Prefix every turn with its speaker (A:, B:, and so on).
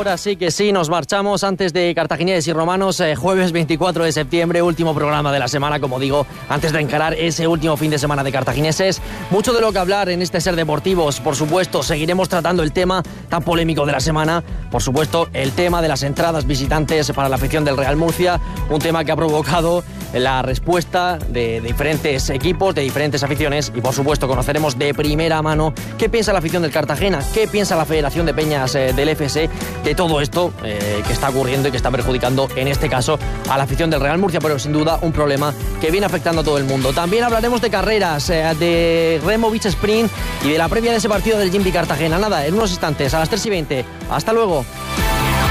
A: Ahora sí que sí, nos marchamos antes de Cartagineses y Romanos, jueves 24 de septiembre, último programa de la semana, como digo, antes de encarar ese último fin de semana de Cartagineses. Mucho de lo que hablar en este Ser Deportivos, por supuesto, seguiremos tratando el tema tan polémico de la semana, por supuesto, el tema de las entradas visitantes para la afición del Real Murcia, un tema que ha provocado la respuesta de diferentes equipos, de diferentes aficiones, y por supuesto conoceremos de primera mano qué piensa la afición del Cartagena, qué piensa la Federación de Peñas del FC de todo esto que está ocurriendo y que está perjudicando en este caso a la afición del Real Murcia, pero sin duda un problema que viene afectando a todo el mundo. También hablaremos de carreras, de Remo Beach Sprint y de la previa de ese partido del Jimby Cartagena. Nada, en unos instantes, a las 3:20. Hasta luego.